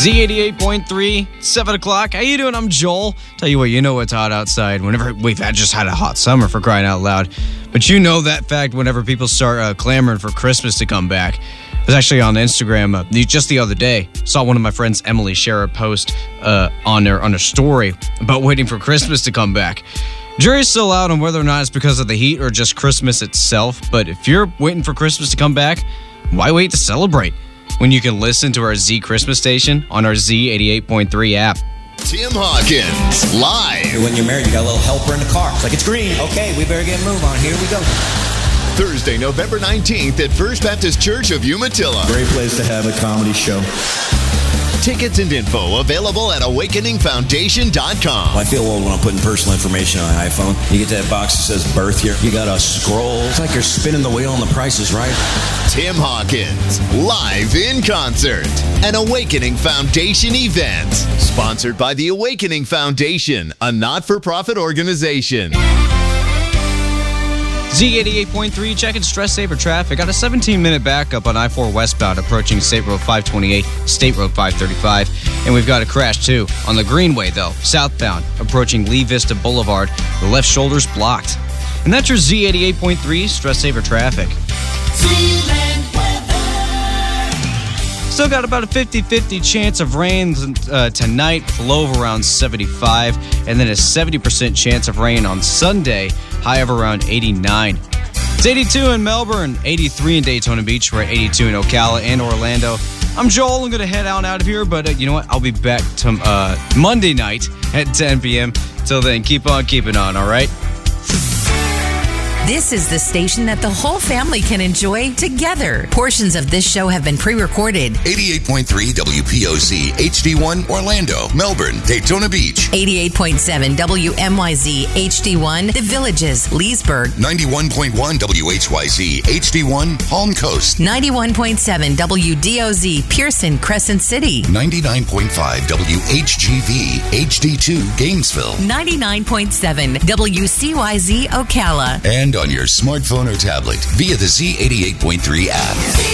Z88.3, 7 o'clock. How you doing? I'm Joel. Tell you what, you know it's hot outside. Whenever we've just had a hot summer, for crying out loud. But you know that fact whenever people start clamoring for Christmas to come back. I was actually on Instagram just the other day. Saw one of my friends, Emily, share a post on her story about waiting for Christmas to come back. Jury's still out on whether or not it's because of the heat or just Christmas itself. But if you're waiting for Christmas to come back, why wait to celebrate when you can listen to our Z Christmas station on our Z88.3 app? Tim Hawkins, live. When you're married, you got a little helper in the car. It's like, it's green. Okay, we better get a move on. Here we go. Thursday, November 19th at First Baptist Church of Umatilla. Great place to have a comedy show. Tickets and info available at awakeningfoundation.com. I feel old when I'm putting personal information on an iPhone. You get that box that says birth here. You got to scroll. It's like you're spinning the wheel and the price is right. Tim Hawkins, live in concert. An Awakening Foundation event. Sponsored by the Awakening Foundation, a not-for-profit organization. Z88.3, checking stress saver traffic. Got a 17-minute backup on I-4 westbound approaching State Road 528, State Road 535. And we've got a crash, too, on the Greenway, though, southbound approaching Lee Vista Boulevard. The left shoulder's blocked. And that's your Z88.3 stress saver traffic. Still got about a 50-50 chance of rain tonight, low of around 75, and then a 70% chance of rain on Sunday, high of around 89. It's 82 in Melbourne, 83 in Daytona Beach, we're at 82 in Ocala and Orlando. I'm Joel, I'm going to head out of here, but you know what? I'll be back to Monday night at 10 p.m. Till then, keep on keeping on, all right? This is the station that the whole family can enjoy together. Portions of this show have been pre-recorded. 88.3 WPOZ, HD1, Orlando, Melbourne, Daytona Beach. 88.7 WMYZ, HD1, The Villages, Leesburg. 91.1 WHYZ, HD1, Palm Coast. 91.7 WDOZ, Pearson, Crescent City. 99.5 WHGV, HD2, Gainesville. 99.7 WCYZ, Ocala. And on your smartphone or tablet via the Z88.3 app.